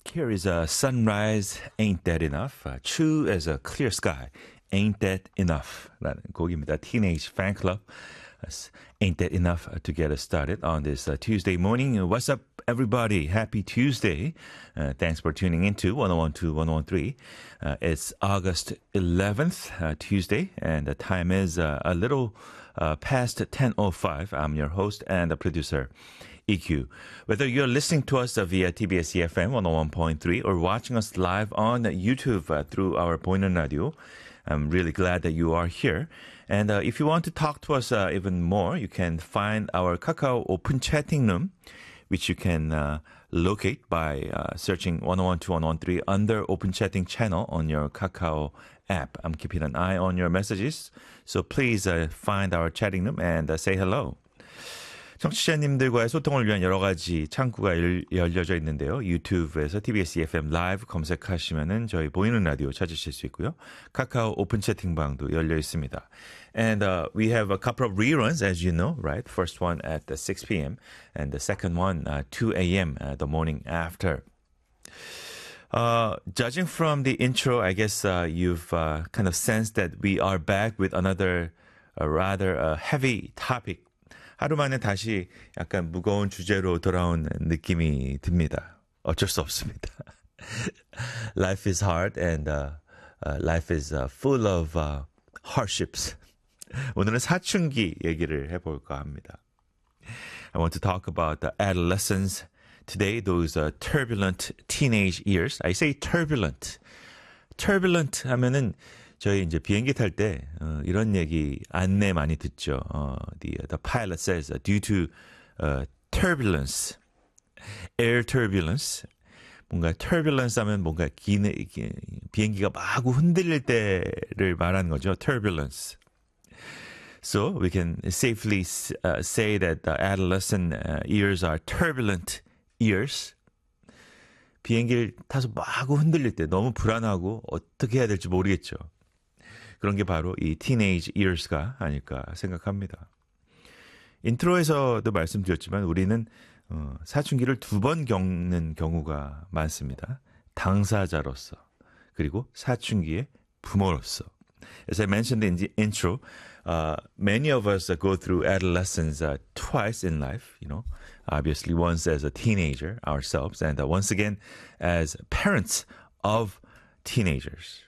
Here is a sunrise, ain't that enough? True as a clear sky, ain't that enough? 라는 곡입니다. Teenage Fan Club. Ain't that enough to get us started on this Tuesday morning? What's up, everybody? Happy Tuesday. Thanks for tuning into 1012, 1013. It's August 11th, Tuesday, and the time is a little past 10:05. I'm your host and producer, EQ. Whether you're listening to us via TBS EFM 101.3 or watching us live on YouTube through our 보이는 라디오, I'm really glad that you are here. And if you want to talk to us even more, you can find our Kakao open chatting room, which you can locate by searching 1012, 113 under open chatting channel on your Kakao app. I'm keeping an eye on your messages. So please find our chatting room and say hello. 청취자님들과의 소통을 위한 여러 가지 창구가 열려져 있는데요. 유튜브에서 TBS EFM 라이브 검색하시면은 저희 보이는 라디오 찾으실 수 있고요. 카카오 오픈 채팅방도 열려 있습니다. And we have a couple of reruns, as you know, right? First one at 6 p.m. and the second one 2 a.m. The morning after. Judging from the intro, I guess you've kind of sensed that we are back with another rather heavy topic. 하루 만에 다시 약간 무거운 주제로 돌아온 느낌이 듭니다. 어쩔 수 없습니다. Life is hard and life is full of hardships. 오늘은 사춘기 얘기를 해볼까 합니다. I want to talk about the adolescence today, those turbulent teenage years. I say turbulent. Turbulent 하면은 저희 이제 비행기 탈 때 이런 얘기 안내 많이 듣죠. The pilot says due to turbulence, air turbulence. 뭔가 turbulence 하면 뭔가 비행기가 마구 흔들릴 때를 말하는 거죠. Turbulence. So we can safely say that the adolescent years are turbulent years. 비행기를 타서 마구 흔들릴 때 너무 불안하고 어떻게 해야 될지 모르겠죠. 그런 게 바로 이 teenage years가 아닐까 생각합니다. 인트로에서도 말씀드렸지만 우리는 사춘기를 두 번 겪는 경우가 많습니다. 당사자로서 그리고 사춘기의 부모로서. As I mentioned in the intro, many of us go through adolescence twice in life, you know, obviously once as a teenager ourselves and once again as parents of teenagers.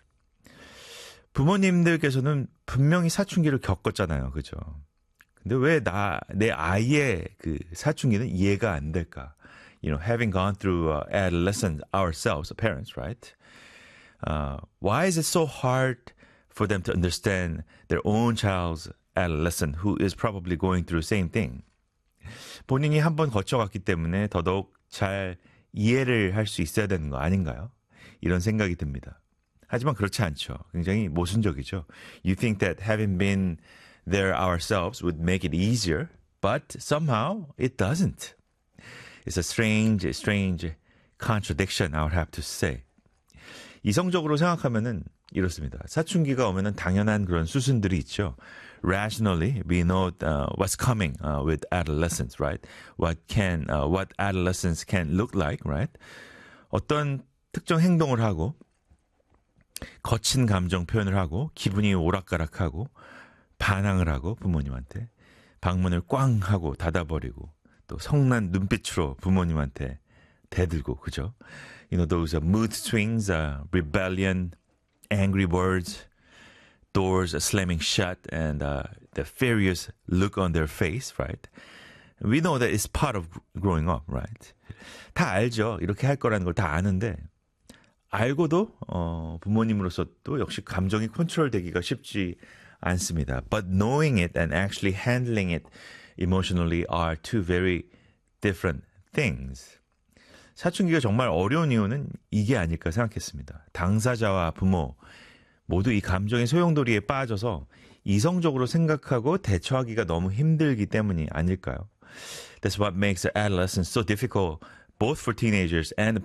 부모님들께서는 분명히 사춘기를 겪었잖아요. 그죠? 근데 왜 내 아이의 그 사춘기는 이해가 안 될까? You know, having gone through adolescence ourselves, parents, right? Why is it so hard for them to understand their own child's adolescent who is probably going through the same thing? 본인이 한번 거쳐갔기 때문에 더더욱 잘 이해를 할 수 있어야 되는 거 아닌가요? 이런 생각이 듭니다. 하지만 그렇지 않죠. 굉장히 모순적이죠. You think that having been there ourselves would make it easier, but somehow it doesn't. It's a strange contradiction, I would have to say. 이성적으로 생각하면은 이렇습니다. 사춘기가 오면은 당연한 그런 수순들이 있죠. Rationally, we know what's coming with adolescence, right? What adolescence can look like, right? 어떤 특정 행동을 하고 거친 감정 표현을 하고 기분이 오락가락하고 반항을 하고 부모님한테 방문을 꽝 하고 닫아버리고 또 성난 눈빛으로 부모님한테 대들고 그죠? You know those mood swings, rebellion, angry words, doors slamming shut, and the furious look on their face, right? We know that it's part of growing up, right? 다 알죠. 이렇게 할 거라는 걸 다 아는데 알고도 부모님으로서 또 역시 감정이 컨트롤되기가 쉽지 않습니다. But knowing it and actually handling it emotionally are two very different things. 사춘기가 정말 어려운 이유는 이게 아닐까 생각했습니다. 당사자와 부모 모두 이 감정의 소용돌이에 빠져서 이성적으로 생각하고 대처하기가 너무 힘들기 때문이 아닐까요? That's what makes adolescence so difficult both for teenagers and